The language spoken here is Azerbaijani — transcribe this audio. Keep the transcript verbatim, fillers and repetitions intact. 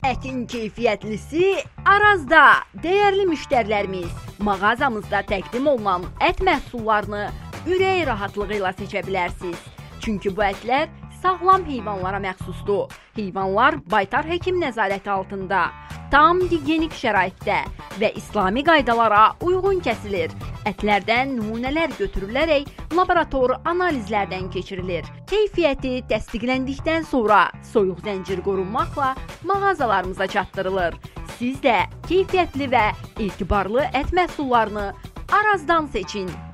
Ətin keyfiyyətlisi Arazda. Dəyərli müştərilərimiz, mağazamızda təqdim olunan ət məhsullarını ürək rahatlığı ilə seçə bilərsiniz. Çünki bu ətlər sağlam heyvanlara məxsusdur. Heyvanlar baytar həkim nəzarəti altında, tam gigiyenik şəraitdə və İslami qaydalara uyğun kəsilir. Ətlərdən nümunələr götürülərək laborator analizlərdən keçirilir. Keyfiyyəti təsdiqləndikdən sonra soyuq zəncir qorunmaqla mağazalarımıza çatdırılır. Siz də keyfiyyətli və etibarlı ət məhsullarını Arazdan seçin.